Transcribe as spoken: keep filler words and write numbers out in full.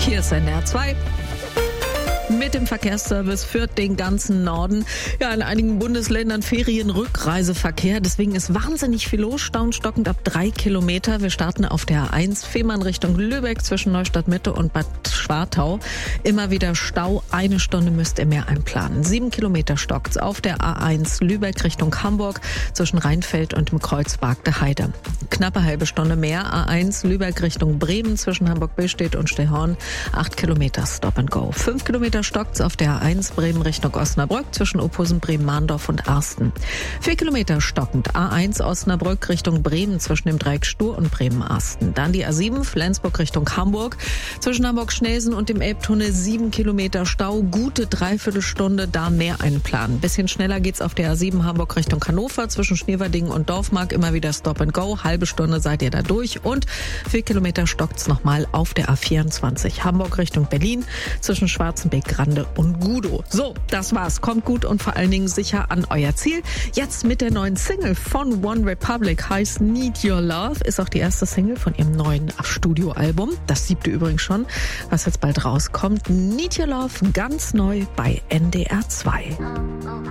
Hier ist N D R zwei. Mit dem Verkehrsservice führt den ganzen Norden. Ja, in einigen Bundesländern Ferienrückreiseverkehr. Deswegen ist wahnsinnig viel los. Staunstockend ab drei Kilometer. Wir starten auf der A eins. Fehmarn Richtung Lübeck zwischen Neustadt Mitte und Bad Schwartau. Immer wieder Stau. Eine Stunde müsst ihr mehr einplanen. Sieben Kilometer stockt's auf der A eins Lübeck Richtung Hamburg zwischen Rheinfeld und dem Kreuzberg der Heide. Knappe halbe Stunde mehr. A eins Lübeck Richtung Bremen zwischen Hamburg-Billstedt und Stehorn. Acht Kilometer Stop and Go. Fünf Kilometer stockt's auf der A eins Bremen Richtung Osnabrück zwischen Ophusen, Bremen-Mahndorf und Arsten. Vier Kilometer stockend A eins Osnabrück Richtung Bremen zwischen dem Dreieck Stur und Bremen-Arsten. Dann die A sieben Flensburg Richtung Hamburg zwischen Hamburg-Schnelsen und dem Elbtunnel. Sieben Kilometer Stau, gute Dreiviertelstunde, da mehr einplanen. Bisschen schneller geht's auf der A sieben Hamburg Richtung Hannover zwischen Schneewerdingen und Dorfmark. Immer wieder Stop and Go, halbe Stunde seid ihr da durch. Und vier Kilometer stockt's nochmal auf der A vierundzwanzig Hamburg Richtung Berlin zwischen Schwarzenbeck, Grande und Gudow. So, das war's. Kommt gut und vor allen Dingen sicher an euer Ziel. Jetzt mit der neuen Single von One Republic, heißt Need Your Love, ist auch die erste Single von ihrem neuen Studioalbum. Das siebte übrigens schon, was jetzt bald rauskommt. Need Your Love, ganz neu bei N D R zwei.